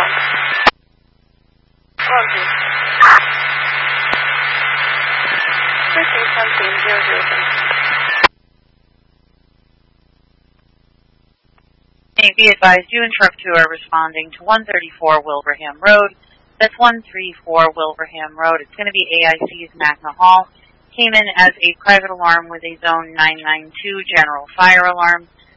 Roger. 13 Be advised, you and Truck 2 are responding to 134 Wilbraham Road. That's 134 Wilbraham Road. It's going to be AIC's Magna Hall. Came in as a private alarm with a Zone 992 general fire alarm.